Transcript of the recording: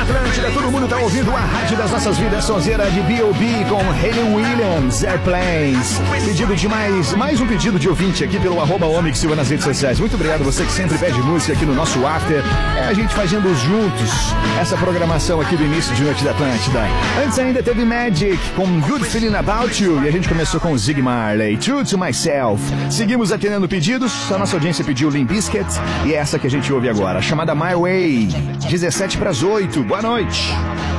Atlântida, todo mundo tá ouvindo a rádio das nossas vidas, sonzeira de B.O.B. com Hayley Williams, Airplanes. Pedido de mais um pedido de ouvinte aqui pelo @Omix Silva nas redes sociais. Muito obrigado você que sempre pede música aqui no nosso After. A gente fazendo juntos essa programação aqui do início de Noite da Atlântida. Antes ainda teve Magic com Good Feeling About You e a gente começou com Zig Marley, True to Myself. Seguimos atendendo pedidos, a nossa audiência pediu Limp Bizkit e essa que a gente ouve agora, chamada My Way, 7:17. Boa noite.